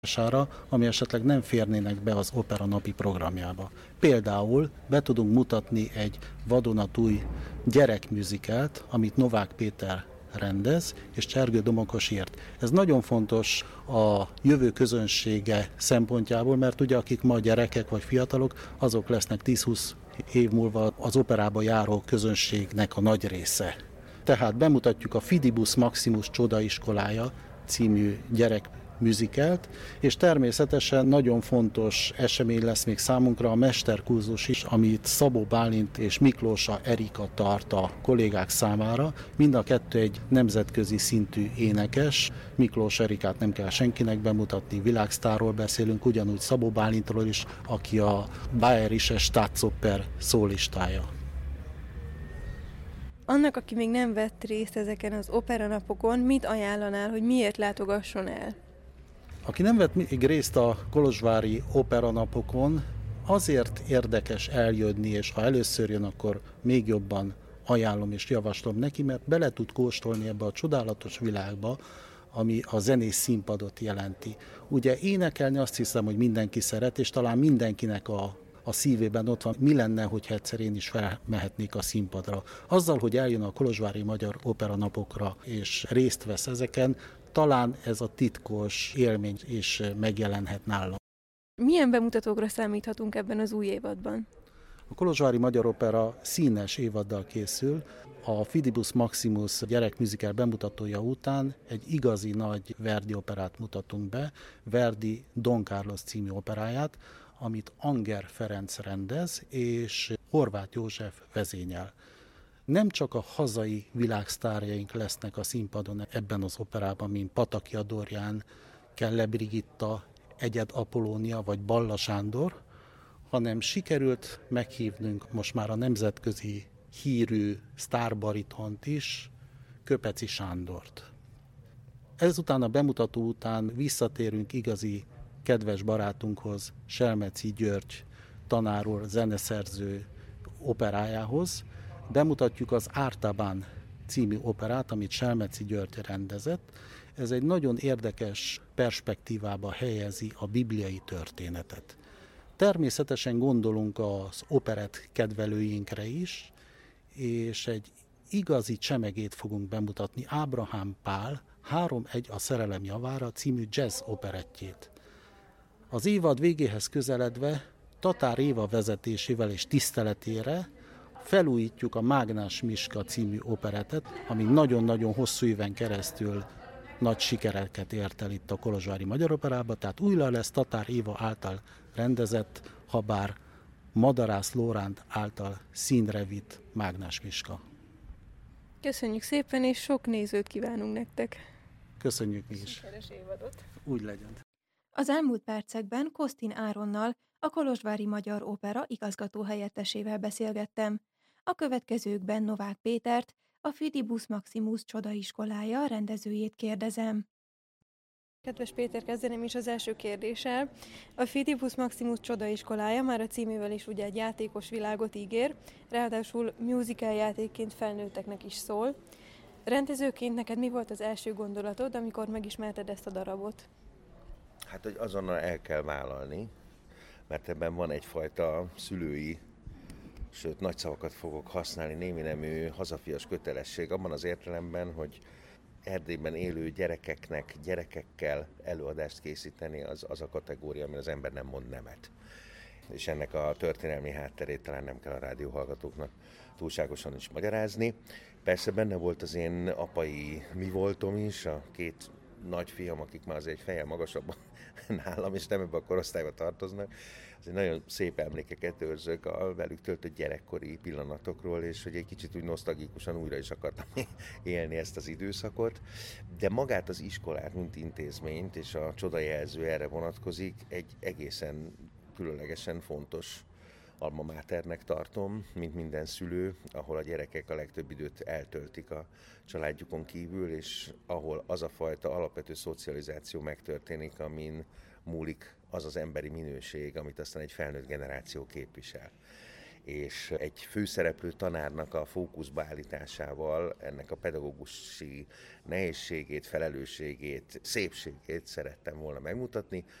ami esetleg nem férnének be az opera napi programjába. Például be tudunk mutatni egy vadonatúj gyerekműzikelt, amit Novák Péter rendez, és Csergő Domokos írt. Ez nagyon fontos a jövő közönsége szempontjából, mert ugye akik ma gyerekek vagy fiatalok, azok lesznek 10-20 év múlva az operába járó közönségnek a nagy része. Tehát bemutatjuk a Fidibus Maximus Csodaiskolája című gyerekműzikelt, és természetesen nagyon fontos esemény lesz még számunkra a mesterkurzus is, amit Szabó Bálint és Miklósa Erika tart a kollégák számára. Mind a kettő egy nemzetközi szintű énekes. Miklós Erikát nem kell senkinek bemutatni, világsztárról beszélünk, ugyanúgy Szabó Bálintról is, aki a Bayerische Staatsoper szólistája. Annak, aki még nem vett részt ezeken az operanapokon, mit ajánlanál, hogy miért látogasson el? Aki nem vett még részt a kolozsvári operanapokon, azért érdekes eljönni, és ha először jön, akkor még jobban ajánlom és javaslom neki, mert bele tud kóstolni ebbe a csodálatos világba, ami a zenés színpadot jelenti. Ugye énekelni azt hiszem, hogy mindenki szeret, és talán mindenkinek a szívében ott van, mi lenne, hogyha egyszer én is felmehetnék a színpadra. Azzal, hogy eljön a Kolozsvári Magyar Operanapokra és részt vesz ezeken, talán ez a titkos élmény is megjelenhet nálam. Milyen bemutatókra számíthatunk ebben az új évadban? A Kolozsvári Magyar Opera színes évaddal készül. A Fidibus Maximus gyerekműzikál bemutatója után egy igazi nagy Verdi operát mutatunk be, Verdi Don Carlos című operáját, amit Anger Ferenc rendez, és Horváth József vezényel. Nem csak a hazai világsztárjaink lesznek a színpadon ebben az operában, mint Pataki Adorján, Kelle Brigitta, Egyed Apollónia vagy Balla Sándor, hanem sikerült meghívnunk most már a nemzetközi hírű sztárbaritont is, Köpeci Sándort. Ezután a bemutató után visszatérünk igazi kedves barátunkhoz, Selmeci György tanár úr, zeneszerző operájához. Bemutatjuk az Ártabán című operát, amit Selmeci György rendezett. Ez egy nagyon érdekes perspektívába helyezi a bibliai történetet. Természetesen gondolunk az operett kedvelőinkre is, és egy igazi csemegét fogunk bemutatni, Ábrahám Pál 3-1 a szerelem javára című jazz operettjét. Az évad végéhez közeledve Tatár Éva vezetésével és tiszteletére felújítjuk a Mágnás Miska című operettet, ami nagyon-nagyon hosszú éven keresztül nagy sikereket ért el itt a Kolozsvári Magyar Operában, tehát újra lesz Tatár Éva által rendezett, habár Madarász Lóránt által színre vitt Mágnás Miska. Köszönjük szépen, és sok nézőt kívánunk nektek! Köszönjük mi is! Sikeres évadot! Úgy legyen! Az elmúlt percekben Kosztin Áronnal, a Kolozsvári Magyar Opera igazgató helyettesével beszélgettem. A következőkben Novák Pétert, a Fidibus Maximus Csodaiskolája rendezőjét kérdezem. Kedves Péter, kezdeném is az első kérdéssel. A Fidibus Maximus Csodaiskolája már a címével is ugye egy játékos világot ígér, ráadásul musical játékként felnőtteknek is szól. Rendezőként neked mi volt az első gondolatod, amikor megismerted ezt a darabot? Hát, hogy azonnal el kell vállalni, mert ebben van egyfajta szülői, sőt nagy szavakat fogok használni, némi nemű hazafias kötelesség abban az értelemben, hogy Erdélyben élő gyerekekkel előadást készíteni, az a kategória, amin az ember nem mond nemet. És ennek a történelmi hátterét talán nem kell a rádióhallgatóknak túlságosan is magyarázni. Persze benne volt az én apai mi voltom is, a két nagyfiam, akik már azért egy fejjel magasabb nálam, és nem ebbe a korosztályba tartoznak. Azért nagyon szép emlékeket őrzök a velük töltött gyerekkori pillanatokról, és hogy egy kicsit úgy nosztalgikusan újra is akartam élni ezt az időszakot. De magát az iskolát, mint intézményt, és a csodajelző erre vonatkozik, egy egészen különlegesen fontos alma maternek tartom, mint minden szülő, ahol a gyerekek a legtöbb időt eltöltik a családjukon kívül, és ahol az a fajta alapvető szocializáció megtörténik, amin múlik az az emberi minőség, amit aztán egy felnőtt generáció képvisel. és egy főszereplő tanárnak a fókuszba állításával ennek a pedagógusi nehézségét, felelősségét, szépségét szerettem volna megmutatni.